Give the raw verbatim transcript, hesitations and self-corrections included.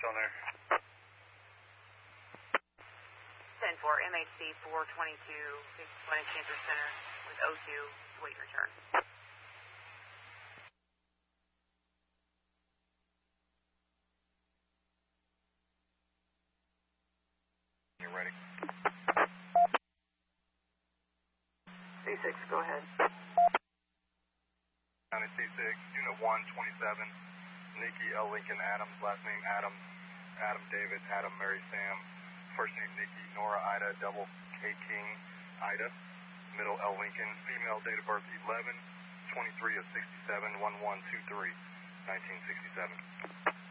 on there. ten four, M H C four twenty-two, Clinic Cancer Center with O two, wait return. You're ready. C six, go ahead. County C six, Unit one twenty-seven, Nikki L. Lincoln Adams, last name Adams, Adam David, Adam Mary Sam, first name Nikki, Nora Ida, double K King, Ida, middle L. Lincoln, female, date of birth eleven twenty-three of sixty-seven, one one two three, nineteen sixty-seven.